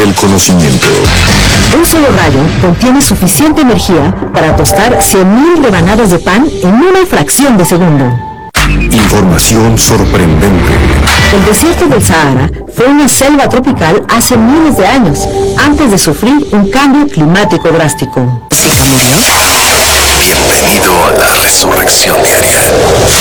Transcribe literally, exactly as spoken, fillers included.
El conocimiento. Un solo rayo contiene suficiente energía para tostar cien mil rebanadas de pan en una fracción de segundo. Información sorprendente. El desierto del Sahara fue una selva tropical hace miles de años, antes de sufrir un cambio climático drástico. Bienvenido a la resurrección diaria.